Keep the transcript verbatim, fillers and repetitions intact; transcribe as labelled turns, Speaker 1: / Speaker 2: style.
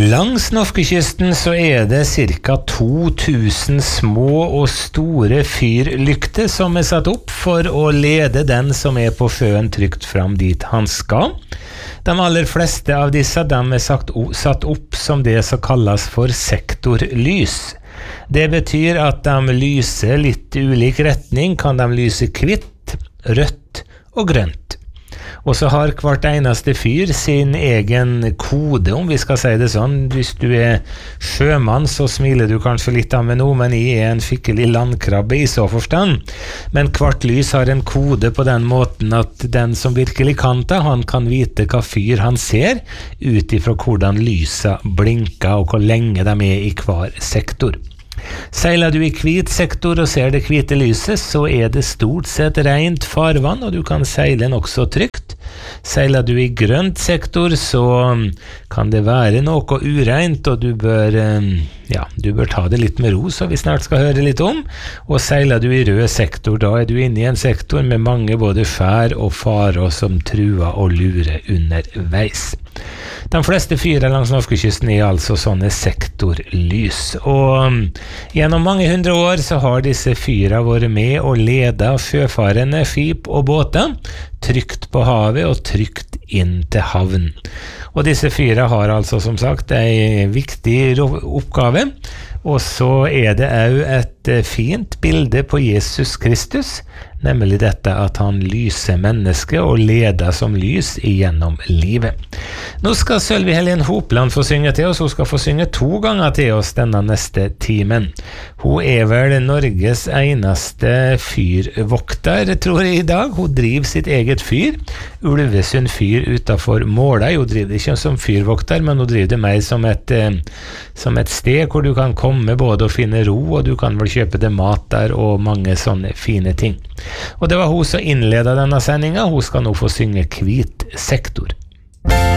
Speaker 1: Langs Norskekysten så er det cirka to tusen små og store fyrlykter som er satt opp for å lede den som er på sjøen trygt fram dit han skal. De aller fleste av disse de er satt opp som det som kalles for sektorlys. Det betyr at de lyser litt i ulik retning, kan de lyse hvitt, rødt og grønt. Og så har hvert eneste fyr sin egen kode, om vi skal si det sånn. Hvis du er sjømann, så smiler du kanskje litt av meg nå, men jeg er en skikkelig landkrabbe i så forstand. Men hvert lys har en kode på den måten at den som virkelig kan det, han kan vite hva fyr han ser, ut ifra hvordan lysa blinker og hvor lenge de er i hver sektor. Seiler du i hvit sektor og ser det hvite lyset, så er det stort sett rent farvann, og du kan seile nokså trygt. Seiler du i grønt sektor, så kan det være noe ureint, og du bør, ja, du bør ta det litt med ro, som vi snart skal høre litt om. Og seiler du i rød sektor, da er du inne i en sektor med mange både skjær og farer som truer og lurer underveis. De fleste fyrer langs Norskekysten er altså sånne sektorlys, og gjennom mange hundre år så har disse fyra vært med og ledet sjøfarende skip og båter trygt på havet og trygt inn til havn. Og disse fyra har altså som sagt en viktig oppgave, og så er det også et fint bilde på Jesus Kristus, nemlig dette at han lyser mennesket og leder som lys igjennom livet. Nå skal Sølvi Helen Hopland få synge til oss. Hun skal få synge to ganger til oss denne neste timen. Hun er vel Norges eneste fyrvokter, tror jeg i dag. Hun driver sitt eget fyr, Ulvesund fyr utenfor Måla. Hun driver ikke som fyrvokter, men hun driver det mer som et, som et sted hvor du kan komme både og finne ro, og du kan vel kjøpe det mat der og mange sånne fine ting. Og det var hun som innledet denne sendingen. Hun skal nå få synge Hvit sektor.